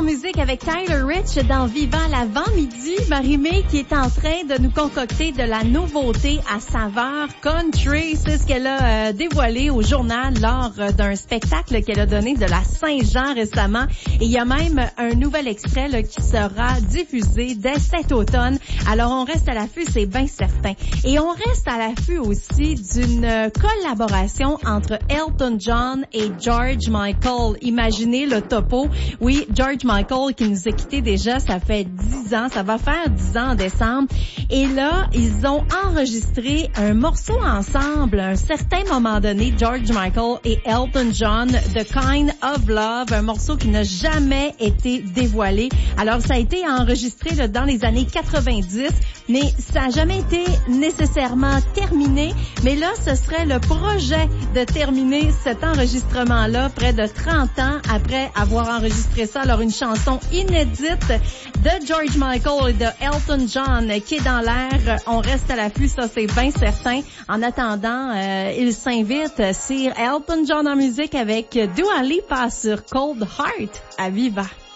musique avec Tyler Rich dans Vivant l'avant-midi. Marie-Mé qui est en train de nous concocter de la nouveauté à saveur country. C'est ce qu'elle a dévoilé au journal lors d'un spectacle qu'elle a donné de la Saint-Jean récemment. Et il y a même un nouvel extrait là, qui sera diffusé dès cet automne. Alors on reste à l'affût, c'est bien certain. Et on reste à l'affût aussi d'une collaboration entre Elton John et George Michael. Imaginez le topo. Oui, George Michael qui nous a quittés déjà, ça fait 10 ans, ça va faire 10 ans en décembre. Et là, ils ont enregistré un morceau ensemble, à un certain moment donné, George Michael et Elton John, The Kind of Love, un morceau qui n'a jamais été dévoilé. Alors, ça a été enregistré là, dans les années 90, mais ça n'a jamais été nécessairement terminé. Mais là, ce serait le projet de terminer cet enregistrement-là près de 30 ans après avoir enregistré ça. Alors, une chanson inédite de George Michael et de Elton John qui est dans l'air. On reste à l'affût, ça c'est bien certain. En attendant, il s'invite sur Elton John en musique avec Dua Lipa sur Cold Heart à Viva.